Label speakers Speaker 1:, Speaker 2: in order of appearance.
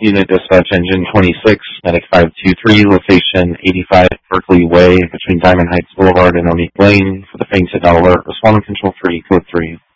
Speaker 1: Unit Dispatch Engine 26, Medic 523, location 85 Berkeley Way between Diamond Heights Boulevard and Oneek Lane. For the fainted alert, respond to Control 3, Code 3.